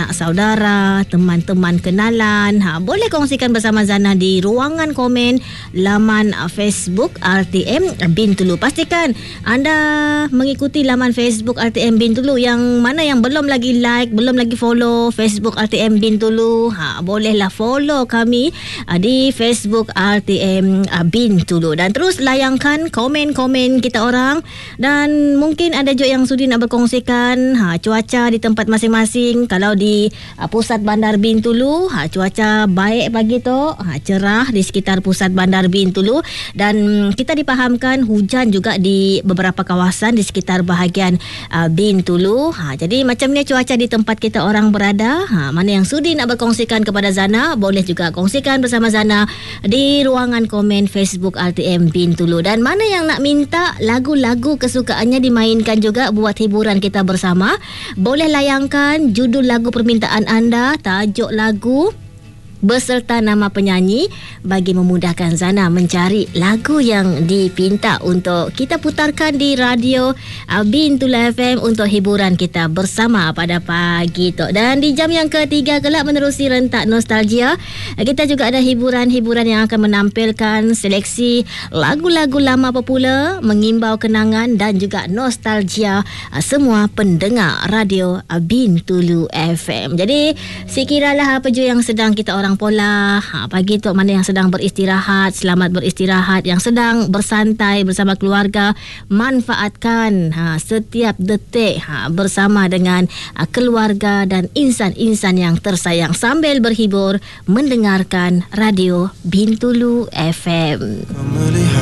sanak saudara, teman-teman kenalan. Boleh kongsikan bersama Zana di ruangan komen laman Facebook RTM Bintulu. Pastikan anda mengikuti laman Facebook RTM Bintulu. Yang mana yang belum lagi like, belum lagi follow Facebook RTM Bintulu, bolehlah follow kami di Facebook RTM Bintulu. Dan terus layangkan komen-komen kita orang. Dan mungkin ada juga yang sudi nak berkongsikan cuaca di tempat masing-masing. Kalau di pusat Bandar Bintulu, cuaca baik pagi tu, cerah di sekitar pusat Bandar Bintulu. Dan kita dipahamkan hujan juga di beberapa kawasan di sekitar bahagian Bintulu. Jadi macam ni cuaca di tempat kita orang berada. Mana yang sudi nak berkongsikan kepada Zana, boleh juga kongsikan bersama Zana di ruangan komen Facebook RTM Bintulu. Dan mana yang nak minta lagu-lagu kesukaannya dimainkan juga buat hiburan kita bersama, boleh layangkan judul lagu permintaan anda, tajuk lagu beserta nama penyanyi bagi memudahkan Zana mencari lagu yang dipinta untuk kita putarkan di radio Bintulu FM untuk hiburan kita bersama pada pagi tu. Dan di jam yang ketiga kelak menerusi rentak nostalgia, kita juga ada hiburan-hiburan yang akan menampilkan seleksi lagu-lagu lama popular, mengimbau kenangan dan juga nostalgia semua pendengar radio Bintulu FM. Jadi sekiralah apa je yang sedang kita orang pola pagi tu, mana yang sedang beristirahat, selamat beristirahat. Yang sedang bersantai bersama keluarga, manfaatkan setiap detik bersama dengan keluarga dan insan-insan yang tersayang sambil berhibur mendengarkan radio Bintulu FM.